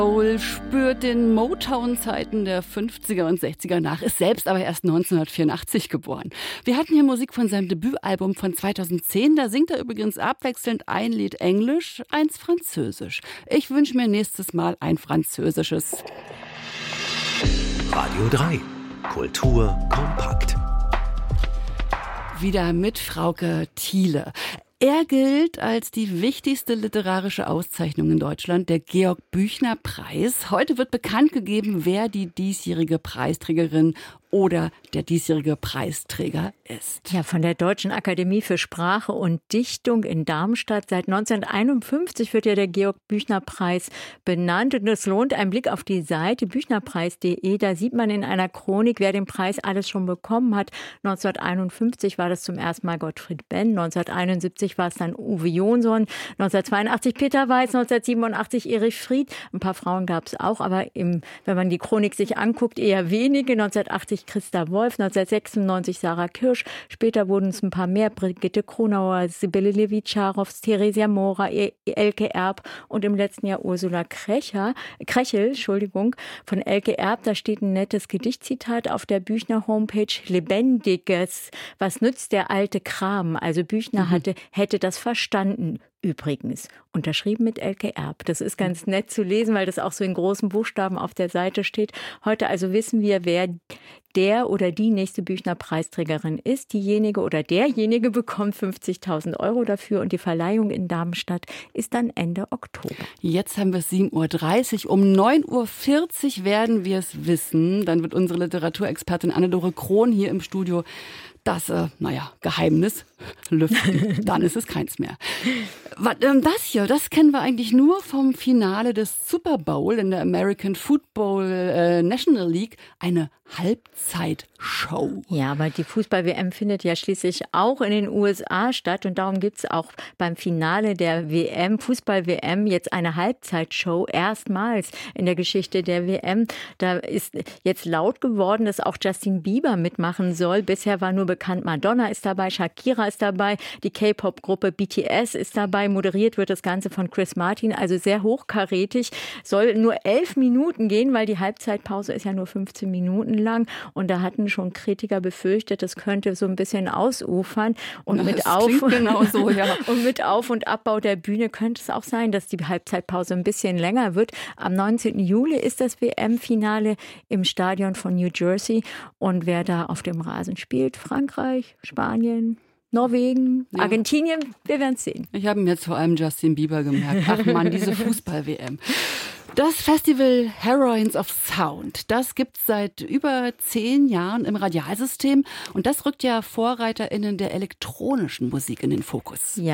Soul spürt den Motown-Zeiten der 50er und 60er nach, ist selbst aber erst 1984 geboren. Wir hatten hier Musik von seinem Debütalbum von 2010. Da singt er übrigens abwechselnd ein Lied Englisch, eins Französisch. Ich wünsche mir nächstes Mal ein französisches. Radio 3. Kultur kompakt. Wieder mit Frauke Thiele. Er gilt als die wichtigste literarische Auszeichnung in Deutschland, der Georg-Büchner-Preis. Heute wird bekannt gegeben, wer die diesjährige Preisträgerin oder der diesjährige Preisträger ist. Ja, von der Deutschen Akademie für Sprache und Dichtung in Darmstadt. Seit 1951 wird ja der Georg-Büchner-Preis benannt. Und es lohnt ein Blick auf die Seite büchnerpreis.de. Da sieht man in einer Chronik, wer den Preis alles schon bekommen hat. 1951 war das zum ersten Mal Gottfried Benn. 1971 war es dann Uwe Jonsson. 1982 Peter Weiß. 1987 Erich Fried. Ein paar Frauen gab es auch, aber wenn man die Chronik sich anguckt, eher wenige. 1980 Christa Wolf, 1996 Sarah Kirsch, später wurden es ein paar mehr, Brigitte Kronauer, Sibylle Levitscharow, Theresia Mora, Elke Erb und im letzten Jahr Ursula Krechel, von Elke Erb. Da steht ein nettes Gedichtzitat auf der Büchner-Homepage: Lebendiges, was nützt der alte Kram? Also Büchner hätte das verstanden. Übrigens, unterschrieben mit Elke Erb. Das ist ganz nett zu lesen, weil das auch so in großen Buchstaben auf der Seite steht. Heute also wissen wir, wer der oder die nächste Büchner-Preisträgerin ist. Diejenige oder derjenige bekommt 50.000 € dafür und die Verleihung in Darmstadt ist dann Ende Oktober. Jetzt haben wir 7.30 Uhr. Um 9.40 Uhr werden wir es wissen. Dann wird unsere Literaturexpertin Anne-Dore Krohn hier im Studio das, Geheimnis lüften. Dann ist es keins mehr. Das hier, das kennen wir eigentlich nur vom Finale des Super Bowl in der American Football National League. Eine Halbzeitshow. Ja, aber die Fußball-WM findet ja schließlich auch in den USA statt und darum gibt es auch beim Finale der WM, Fußball-WM, jetzt eine Halbzeitshow. Erstmals in der Geschichte der WM. Da ist jetzt laut geworden, dass auch Justin Bieber mitmachen soll. Bisher war nur bekannt, Madonna ist dabei, Shakira ist dabei, die K-Pop-Gruppe BTS ist dabei. Moderiert wird das Ganze von Chris Martin, also sehr hochkarätig. Soll nur 11 Minuten gehen, weil die Halbzeitpause ist ja nur 15 Minuten lang. Und da hatten schon Kritiker befürchtet, das könnte so ein bisschen ausufern. Und mit Auf- und Abbau der Bühne könnte es auch sein, dass die Halbzeitpause ein bisschen länger wird. Am 19. Juli ist das WM-Finale im Stadion von New Jersey. Und wer da auf dem Rasen spielt, Frankreich, Spanien, Norwegen, Argentinien, wir werden es sehen. Ich habe mir jetzt vor allem Justin Bieber gemerkt. Ach man, diese Fußball-WM. Das Festival Heroines of Sound, das gibt's seit über 10 Jahren im Radialsystem und das rückt ja VorreiterInnen der elektronischen Musik in den Fokus. Ja.